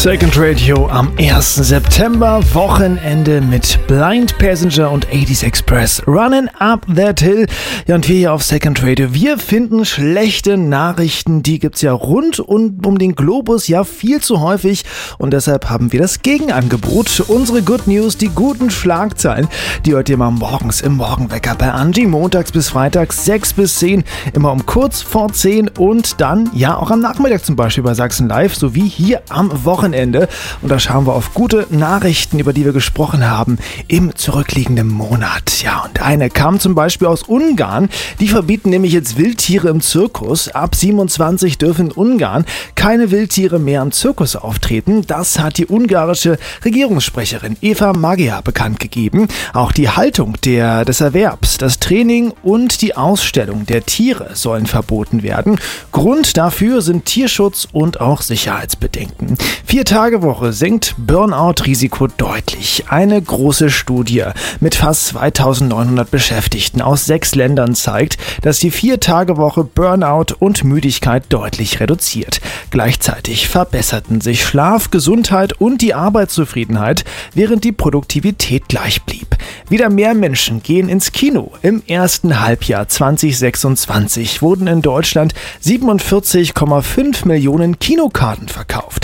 Second Radio am 1. September, Wochenende mit Blind Passenger und 80s Express, Running Up That Hill. Ja, und wir hier auf Second Radio, wir finden schlechte Nachrichten, die gibt's ja rund um den Globus ja viel zu häufig und deshalb haben wir das Gegenangebot, unsere Good News, die guten Schlagzeilen, die hört ihr mal morgens im Morgenwecker bei Angie, montags bis freitags 6 bis 10, immer um kurz vor 10 und dann ja auch am Nachmittag zum Beispiel bei Sachsen Live, sowie hier am Wochenende. Und da schauen wir auf gute Nachrichten, über die wir gesprochen haben, im zurückliegenden Monat. Ja, und eine kam zum Beispiel aus Ungarn. Die verbieten nämlich jetzt Wildtiere im Zirkus. Ab 27 dürfen in Ungarn keine Wildtiere mehr im Zirkus auftreten. Das hat die ungarische Regierungssprecherin Eva Magyar bekannt gegeben. Auch die Haltung des Erwerbs, das Training und die Ausstellung der Tiere sollen verboten werden. Grund dafür sind Tierschutz und auch Sicherheitsbedenken. 4-Tage-Woche senkt Burnout-Risiko deutlich. Eine große Studie mit fast 2900 Beschäftigten aus 6 Ländern zeigt, dass die 4-Tage-Woche Burnout und Müdigkeit deutlich reduziert. Gleichzeitig verbesserten sich Schlaf, Gesundheit und die Arbeitszufriedenheit, während die Produktivität gleich blieb. Wieder mehr Menschen gehen ins Kino. Im ersten Halbjahr 2026 wurden in Deutschland 47,5 Millionen Kinokarten verkauft.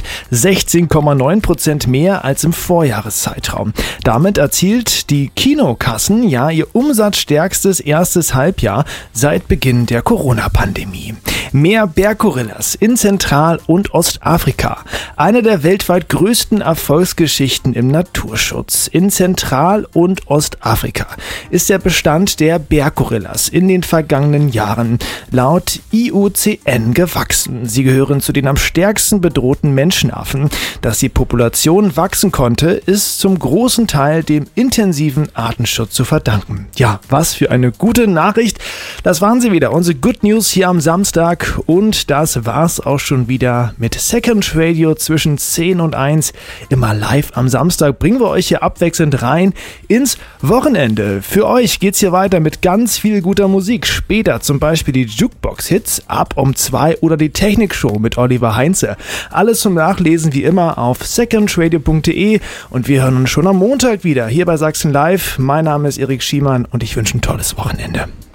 16,9% mehr als im Vorjahreszeitraum. Damit erzielt die Kinokassen ja ihr umsatzstärkstes erstes Halbjahr seit Beginn der Corona-Pandemie. Mehr Berggorillas in Zentral- und Ostafrika. Eine der weltweit größten Erfolgsgeschichten im Naturschutz. In Zentral- und Ostafrika ist der Bestand der Berggorillas in den vergangenen Jahren laut IUCN gewachsen. Sie gehören zu den am stärksten bedrohten Menschenaffen. Dass die Population wachsen konnte, ist zum großen Teil dem intensiven Artenschutz zu verdanken. Ja, was für eine gute Nachricht. Das waren sie wieder, unsere Good News hier am Samstag. Und das war's auch schon wieder mit Second Radio zwischen 10 und 1. Immer live am Samstag bringen wir euch hier abwechselnd rein ins Wochenende. Für euch geht's hier weiter mit ganz viel guter Musik. Später zum Beispiel die Jukebox-Hits ab um 2 oder die Technikshow mit Oliver Heinze. Alles zum Nachlesen wie immer auf secondradio.de und wir hören uns schon am Montag wieder hier bei Sachsen Live. Mein Name ist Erik Schiemann und ich wünsche ein tolles Wochenende.